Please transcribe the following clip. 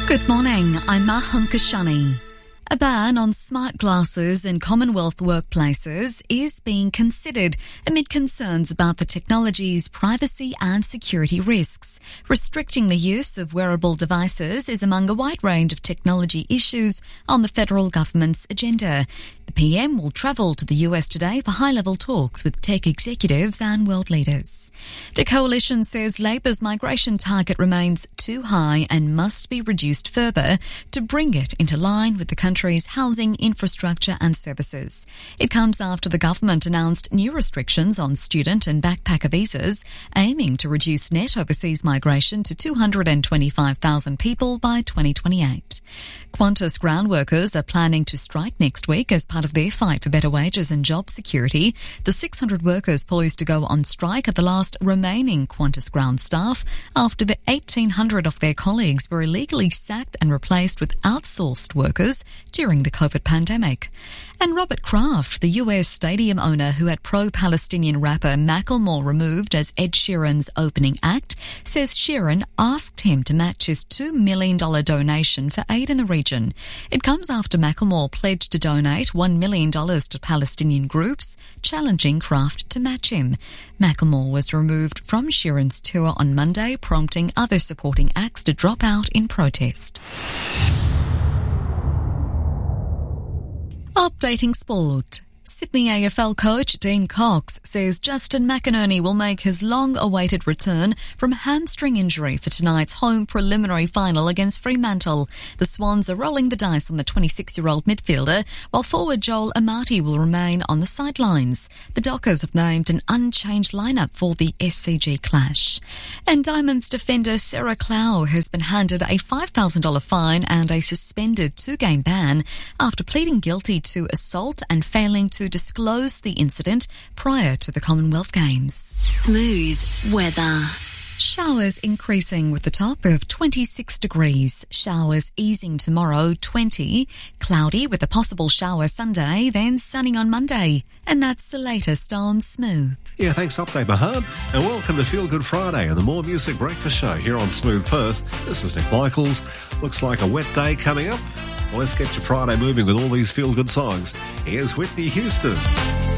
Good morning, I'm Maham Kashani. A ban on smart glasses in Commonwealth workplaces is being considered amid concerns about the technology's privacy and security risks. Restricting the use of wearable devices is among a wide range of technology issues on the federal government's agenda. The PM will travel to the US today for high-level talks with tech executives and world leaders. The coalition says Labor's migration target remains too high and must be reduced further to bring it into line with the country's housing, infrastructure and services. It comes after the government announced new restrictions on student and backpacker visas, aiming to reduce net overseas migration to 225,000 people by 2028. Qantas ground workers are planning to strike next week as part of their fight for better wages and job security. The 600 workers poised to go on strike are the last remaining Qantas ground staff after the 1,800 of their colleagues were illegally sacked and replaced with outsourced workers during the COVID pandemic. And Robert Kraft, the US stadium owner who had pro-Palestinian rapper Macklemore removed as Ed Sheeran's opening act, says Sheeran asked him to match his $2 million donation for aid in the region. It comes after Macklemore pledged to donate $1 million to Palestinian groups, challenging Kraft to match him. Macklemore was removed from Sheeran's tour on Monday, prompting other supporting acts to drop out in protest. Updating sport. Sydney AFL coach Dean Cox says Justin McInerney will make his long-awaited return from hamstring injury for tonight's home preliminary final against Fremantle. The Swans are rolling the dice on the 26-year-old midfielder, while forward Joel Amati will remain on the sidelines. The Dockers have named an unchanged lineup for the SCG clash. And Diamonds defender Sarah Clow has been handed a $5,000 fine and a suspended 2-game ban after pleading guilty to assault and failing to disclose the incident prior to the Commonwealth Games. Smooth weather. Showers increasing with the top of 26 degrees. Showers easing tomorrow, 20. Cloudy with a possible shower Sunday, then sunny on Monday. And that's the latest on Smooth. Yeah, thanks update, Mahad. And welcome to Feel Good Friday and the More Music Breakfast Show here on Smooth Perth. This is Nick Michaels. Looks like a wet day coming up. Well, let's get your Friday moving with all these feel-good songs. Here's Whitney Houston.